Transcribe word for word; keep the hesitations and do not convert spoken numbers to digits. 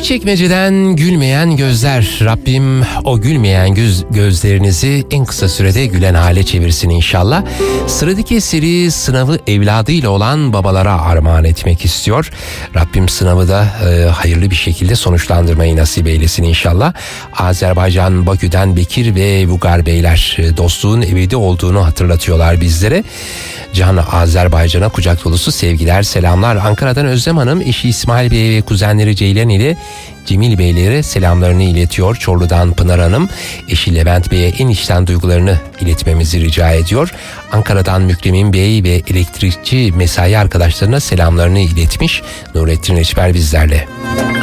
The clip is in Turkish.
Küçükçekmece'den gülmeyen gözler. Rabbim o gülmeyen göz, gözlerinizi en kısa sürede gülen hale çevirsin inşallah. Sıradaki seri sınavı evladıyla olan babalara armağan etmek istiyor. Rabbim sınavı da e, hayırlı bir şekilde sonuçlandırmayı nasip eylesin inşallah. Azerbaycan Bakü'den Bekir ve Vugar Beyler e, dostluğun ebedi olduğunu hatırlatıyorlar bizlere. Can Azerbaycan'a kucak dolusu sevgiler, selamlar. Ankara'dan Özlem Hanım eşi İsmail Bey ve kuzenleri Ceylan ile Cemil Beylere selamlarını iletiyor. Çorlu'dan Pınar Hanım eşi Levent Bey'e en içten duygularını iletmemizi rica ediyor. Ankara'dan Mükremin Bey ve elektrikçi mesai arkadaşlarına selamlarını iletmiş. Nurettin Reçber bizlerle.